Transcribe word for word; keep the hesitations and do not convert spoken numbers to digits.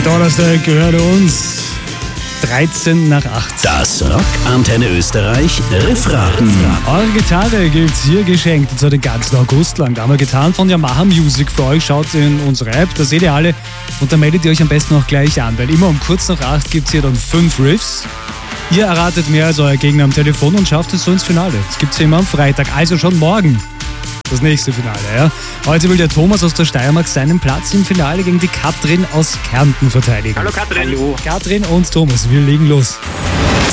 Donnerstag gehört uns dreizehn nach acht. Das Rock Antenne Österreich Riffraten. Eure Gitarre gibt's hier geschenkt, und zwar den ganzen August lang. Da haben wir getan von Yamaha Music für euch. Schaut in unsere App, da seht ihr alle. Und da meldet ihr euch am besten auch gleich an, weil immer um kurz nach acht gibt's hier dann fünf Riffs. Ihr erratet mehr als euer Gegner am Telefon und schafft es so ins Finale. Das gibt's hier immer am Freitag, also schon morgen. Das nächste Finale, ja. Heute will der Thomas aus der Steiermark seinen Platz im Finale gegen die Katrin aus Kärnten verteidigen. Hallo Katrin. Hallo. Katrin und Thomas, wir legen los.